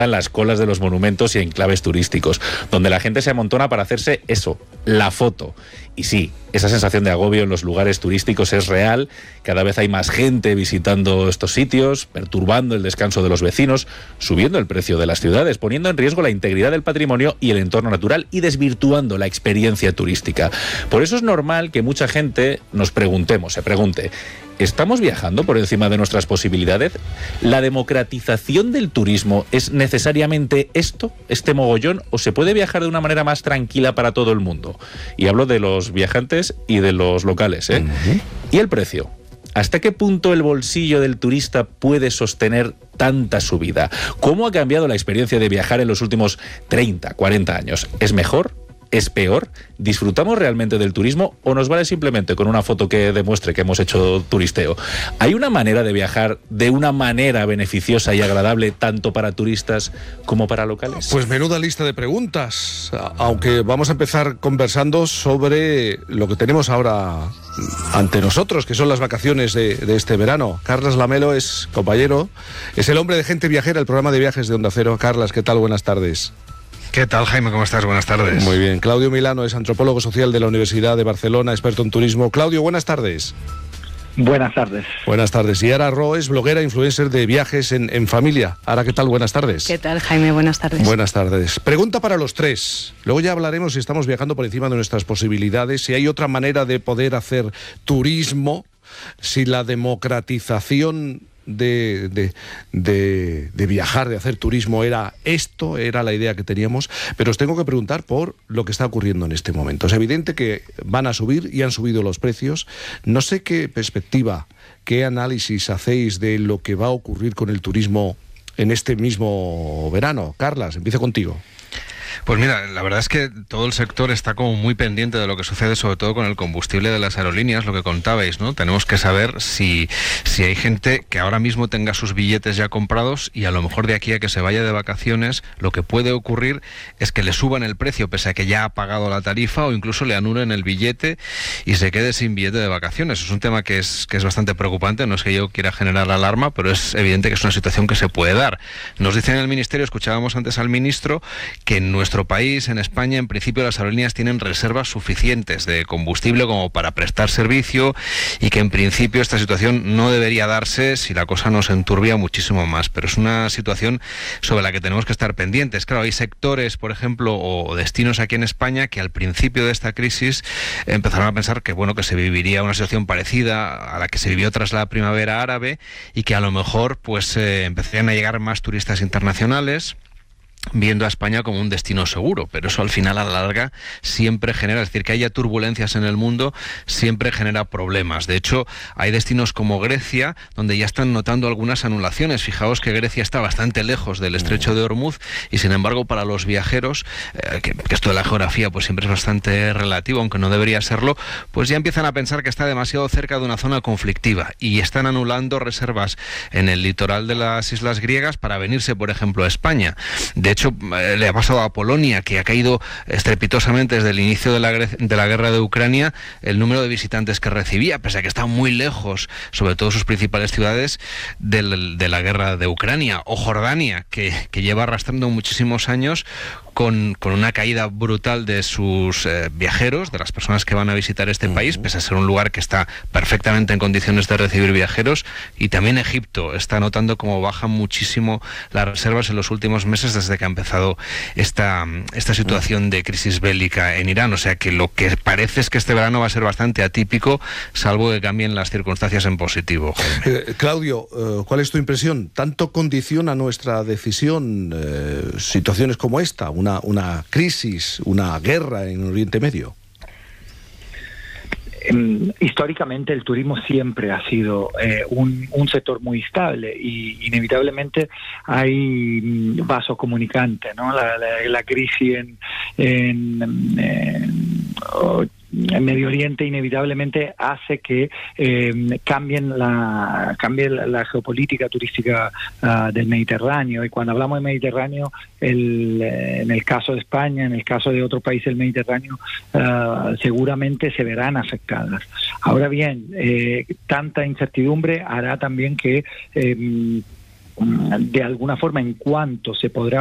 en las colas de los monumentos y enclaves turísticos, donde la gente se amontona para hacerse eso, la foto. Y sí, esa sensación de agobio en los lugares turísticos es real. Cada vez hay más gente visitando estos sitios, perturbando el descanso de los vecinos, subiendo el precio de las ciudades, poniendo en riesgo la integridad del patrimonio y el entorno natural y desvirtuando la experiencia turística. Por eso es normal que mucha gente se pregunte, ¿estamos viajando por encima de nuestras posibilidades? ¿La democratización del turismo es necesariamente este mogollón, o se puede viajar de una manera más tranquila para todo el mundo? Y hablo de los viajantes y de los locales, ¿eh? ¿Y el precio? ¿Hasta qué punto el bolsillo del turista puede sostener tanta subida? ¿Cómo ha cambiado la experiencia de viajar en los últimos 30, 40 años? ¿Es mejor? ¿Es peor? ¿Disfrutamos realmente del turismo o nos vale simplemente con una foto que demuestre que hemos hecho turisteo? ¿Hay una manera de viajar de una manera beneficiosa y agradable tanto para turistas como para locales? Pues menuda lista de preguntas, aunque vamos a empezar conversando sobre lo que tenemos ahora ante nosotros, que son las vacaciones de este verano. Carlas Lamelo es compañero, es el hombre de Gente Viajera, el programa de viajes de Onda Cero. Carlas, ¿qué tal? Buenas tardes. ¿Qué tal, Jaime? ¿Cómo estás? Buenas tardes. Muy bien. Claudio Milano es antropólogo social de la Universidad de Barcelona, experto en turismo. Claudio, buenas tardes. Buenas tardes. Buenas tardes. Y Ara Ro es bloguera, influencer de viajes en familia. Ara, ¿qué tal? Buenas tardes. ¿Qué tal, Jaime? Buenas tardes. Buenas tardes. Pregunta para los tres. Luego ya hablaremos si estamos viajando por encima de nuestras posibilidades, si hay otra manera de poder hacer turismo, si la democratización de viajar, de hacer turismo era la idea que teníamos, pero os tengo que preguntar por lo que está ocurriendo en este momento. Es evidente que van a subir y han subido los precios. No sé qué perspectiva, qué análisis hacéis de lo que va a ocurrir con el turismo en este mismo verano. Carlas, empiezo contigo. Pues mira, la verdad es que todo el sector está como muy pendiente de lo que sucede, sobre todo con el combustible de las aerolíneas, lo que contabais, ¿no? Tenemos que saber si hay gente que ahora mismo tenga sus billetes ya comprados y a lo mejor de aquí a que se vaya de vacaciones, lo que puede ocurrir es que le suban el precio pese a que ya ha pagado la tarifa, o incluso le anulen el billete y se quede sin billete de vacaciones. Es un tema que es bastante preocupante. No es que yo quiera generar alarma, pero es evidente que es una situación que se puede dar. Nos dicen en el Ministerio, escuchábamos antes al ministro, que en nuestro país, en España, en principio las aerolíneas tienen reservas suficientes de combustible como para prestar servicio, y que en principio esta situación no debería darse si la cosa no se enturbia muchísimo más. Pero es una situación sobre la que tenemos que estar pendientes. Claro, hay sectores, por ejemplo, o destinos aquí en España que al principio de esta crisis empezaron a pensar que bueno, que se viviría una situación parecida a la que se vivió tras la primavera árabe, y que a lo mejor pues empezarían a llegar más turistas internacionales, viendo a España como un destino seguro, pero eso al final, a la larga, siempre genera, es decir, que haya turbulencias en el mundo siempre genera problemas. De hecho, hay destinos como Grecia donde ya están notando algunas anulaciones. Fijaos que Grecia está bastante lejos del estrecho de Hormuz, y sin embargo para los viajeros, que esto de la geografía pues siempre es bastante relativo, aunque no debería serlo, pues ya empiezan a pensar que está demasiado cerca de una zona conflictiva y están anulando reservas en el litoral de las islas griegas para venirse, por ejemplo, a España. De hecho, le ha pasado a Polonia, que ha caído estrepitosamente desde el inicio de la guerra de Ucrania el número de visitantes que recibía, pese a que está muy lejos, sobre todo sus principales ciudades, de la guerra de Ucrania. O Jordania, que lleva arrastrando muchísimos años con una caída brutal de sus viajeros, de las personas que van a visitar este país, pese a ser un lugar que está perfectamente en condiciones de recibir viajeros. Y también Egipto está notando cómo bajan muchísimo las reservas en los últimos meses desde que ha empezado esta situación de crisis bélica en Irán. O sea que lo que parece es que este verano va a ser bastante atípico, salvo que cambien las circunstancias en positivo. Claudio, ¿cuál es tu impresión? ¿Tanto condiciona nuestra decisión situaciones como esta? Una crisis, una guerra en Oriente Medio. Históricamente el turismo siempre ha sido un sector muy estable, y inevitablemente hay vasos comunicantes, ¿no? La crisis en Medio Oriente inevitablemente hace que cambie la geopolítica turística del Mediterráneo. Y cuando hablamos de Mediterráneo, en el caso de España, en el caso de otros países del Mediterráneo, seguramente se verán afectadas. Ahora bien, tanta incertidumbre hará también que de alguna forma, en cuanto se podrá